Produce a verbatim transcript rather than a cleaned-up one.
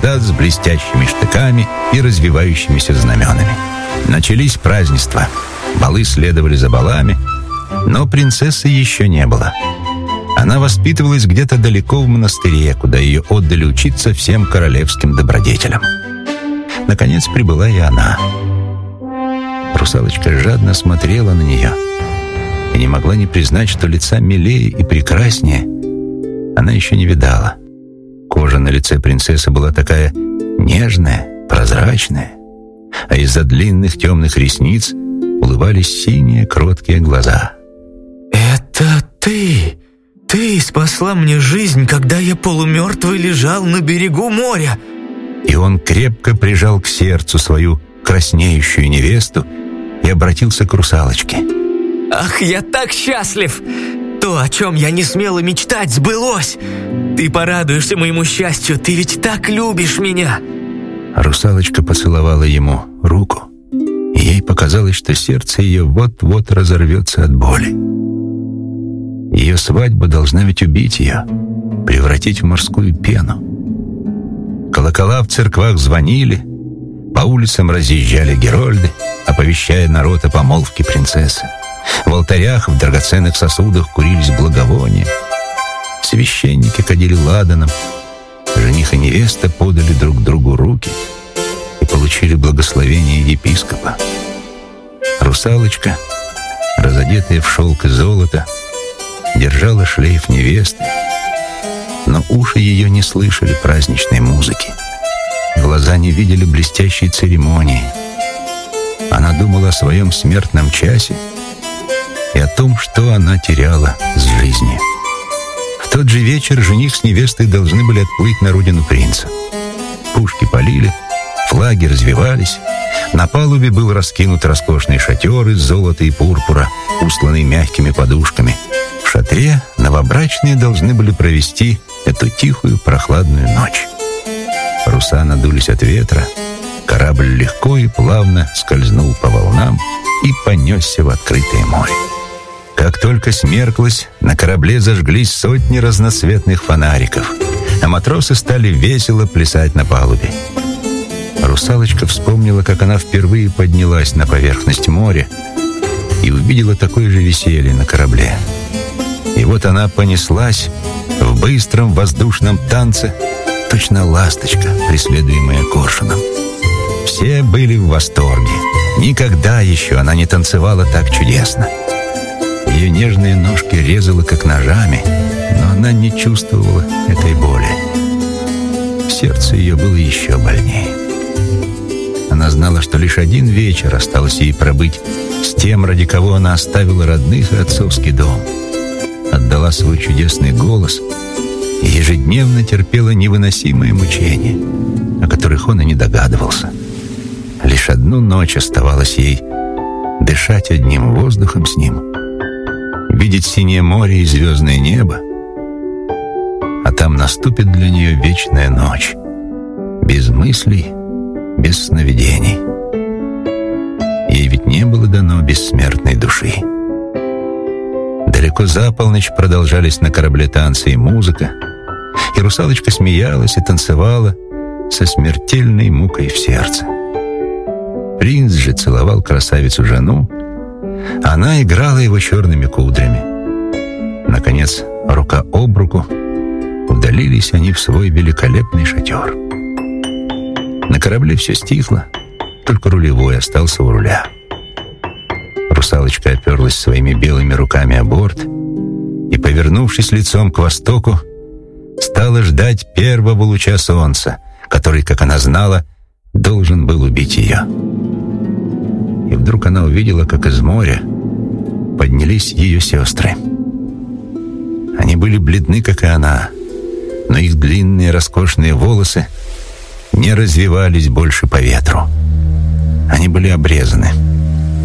солдат с блестящими штыками и развивающимися знаменами. Начались празднества. Балы следовали за балами, но принцессы еще не было. Она воспитывалась где-то далеко в монастыре, куда ее отдали учиться всем королевским добродетелям. Наконец прибыла и она. Русалочка жадно смотрела на нее и не могла не признать, что лица милее и прекраснее она еще не видала. Кожа на лице принцессы была такая нежная, прозрачная, а из-за длинных темных ресниц улыбались синие кроткие глаза. «Это ты! Ты спасла мне жизнь, когда я полумертвый лежал на берегу моря!» И он крепко прижал к сердцу свою краснеющую невесту и обратился к русалочке. «Ах, я так счастлив! То, о чем я не смела мечтать, сбылось! Ты порадуешься моему счастью, ты ведь так любишь меня!» Русалочка поцеловала ему руку, и ей показалось, что сердце ее вот-вот разорвется от боли. Ее свадьба должна ведь убить ее, превратить в морскую пену. Колокола в церквах звонили, по улицам разъезжали герольды, оповещая народ о помолвке принцессы. В алтарях в драгоценных сосудах курились благовония. Священники кадили ладаном. Жених и невеста подали друг другу руки и получили благословение епископа. Русалочка, разодетая в шелк и золото, держала шлейф невесты, но уши ее не слышали праздничной музыки. Глаза не видели блестящей церемонии. Она думала о своем смертном часе и о том, что она теряла с жизнью. В тот же вечер жених с невестой должны были отплыть на родину принца. Пушки палили, флаги развевались. На палубе был раскинут роскошный шатер из золота и пурпура, устланный мягкими подушками. В шатре новобрачные должны были провести эту тихую прохладную ночь. Паруса надулись от ветра, корабль легко и плавно скользнул по волнам и понесся в открытое море. Как только смерклось, на корабле зажглись сотни разноцветных фонариков, а матросы стали весело плясать на палубе. Русалочка вспомнила, как она впервые поднялась на поверхность моря и увидела такое же веселье на корабле. И вот она понеслась в быстром воздушном танце, точно ласточка, преследуемая коршуном. Все были в восторге. Никогда еще она не танцевала так чудесно. Ее нежные ножки резало, как ножами, но она не чувствовала этой боли. Сердце ее было еще больнее. Она знала, что лишь один вечер осталось ей пробыть с тем, ради кого она оставила родных и отцовский дом, отдала свой чудесный голос и ежедневно терпела невыносимые мучения, о которых он и не догадывался. Лишь одну ночь оставалось ей дышать одним воздухом с ним, видеть синее море и звездное небо, а там наступит для нее вечная ночь, без мыслей, без сновидений. Ей ведь не было дано бессмертной души. Далеко за полночь продолжались на корабле танцы и музыка, и русалочка смеялась и танцевала со смертельной мукой в сердце. Принц же целовал красавицу-жену, а она играла его черными кудрями. Наконец, рука об руку, удалились они в свой великолепный шатер. На корабле все стихло, только рулевой остался у руля. Русалочка оперлась своими белыми руками о борт и, повернувшись лицом к востоку, стала ждать первого луча солнца, который, как она знала, должен был убить ее. И вдруг она увидела, как из моря поднялись ее сестры. Они были бледны, как и она, но их длинные роскошные волосы не развивались больше по ветру. Они были обрезаны.